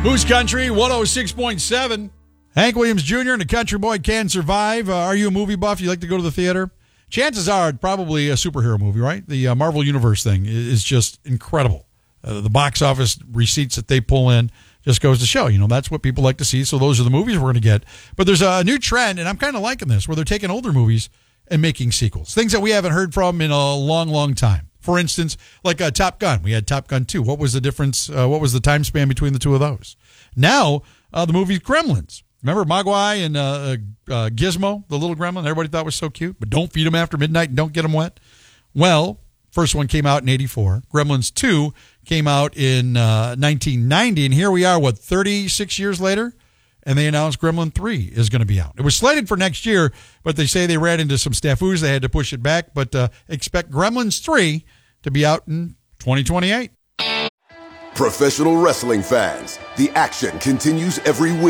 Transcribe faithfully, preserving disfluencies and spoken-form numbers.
Moose Country, one oh six point seven. Hank Williams Junior and the Country Boy Can Survive. Uh, are you a movie buff? You like to go to the theater? Chances are it's probably a superhero movie, right? The uh, Marvel Universe thing is just incredible. Uh, the box office receipts that they pull in just goes to show, you know, that's what people like to see. So those are the movies we're going to get. But there's a new trend, and I'm kind of liking this, where they're taking older movies and making sequels. Things that we haven't heard from in a long, long time. For instance, like uh, Top Gun. We had Top Gun two. What was the difference? Uh, what was the time span between the two of those? Now, uh, the movie Gremlins. Remember Mogwai and uh, uh, Gizmo, the little gremlin? Everybody thought was so cute. But don't feed them after midnight and don't get them wet. Well, first one came out in eighty-four. Gremlins two came out in uh, nineteen ninety. And here we are, what, thirty-six years later? And they announced Gremlin three is going to be out. It was slated for next year, but they say they ran into some snafus. They had to push it back. But uh, expect Gremlins three to be out in twenty twenty-eight. Professional wrestling fans, the action continues every week.